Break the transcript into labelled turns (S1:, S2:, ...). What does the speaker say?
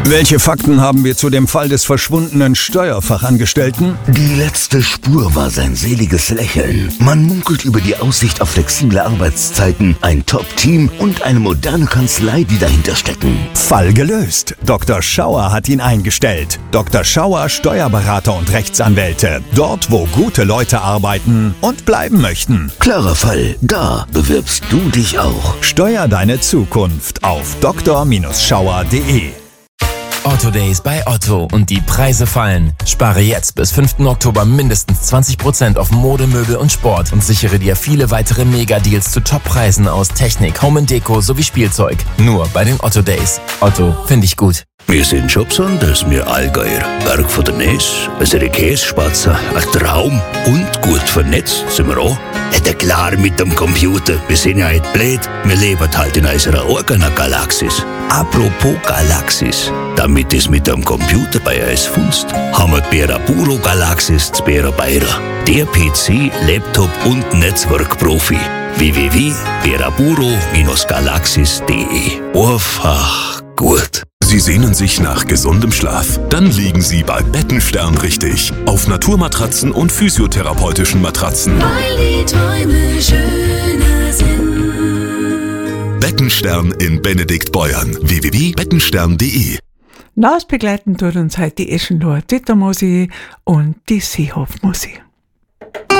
S1: Welche Fakten haben wir zu dem Fall des verschwundenen Steuerfachangestellten?
S2: Die letzte Spur war sein seliges Lächeln. Man munkelt über die Aussicht auf flexible Arbeitszeiten, ein Top-Team und eine moderne Kanzlei, die dahinter stecken.
S1: Fall gelöst. Dr. Schauer hat ihn eingestellt. Dr. Schauer, Steuerberater und Rechtsanwälte. Dort, wo gute Leute arbeiten und bleiben möchten.
S2: Klarer Fall. Da bewirbst du dich auch.
S1: Steuer deine Zukunft auf dr-schauer.de.
S3: Otto Days bei Otto und die Preise fallen. Spare jetzt bis 5. Oktober mindestens 20% auf Mode, Möbel und Sport und sichere dir viele weitere Mega-Deals zu Top-Preisen aus Technik, Home & Deko sowie Spielzeug. Nur bei den Otto Days. Otto, finde ich gut.
S2: Wir sind schon besonders, wir Allgäuer. Berg von der Ness, unsere Käsespatzen, ein Traum und gut vernetzt sind wir auch. Ja, klar mit dem Computer, wir sind ja nicht blöd, wir leben halt in unserer eigenen Galaxis. Apropos Galaxis, damit es mit dem Computer bei uns funzt, haben wir die Beraburo Galaxis zu Berabeira. Der PC, Laptop und Netzwerkprofi. www.beraburo-galaxis.de. Einfach gut.
S4: Sie sehnen sich nach gesundem Schlaf? Dann liegen Sie bei Bettenstern richtig. Auf Naturmatratzen und physiotherapeutischen Matratzen.
S5: Weil die Träume schöner sind.
S4: Bettenstern in Benediktbeuern. www.bettenstern.de.
S6: Begleiten tut uns heute die Eschenloher Tittermusik und die Seehofmusik.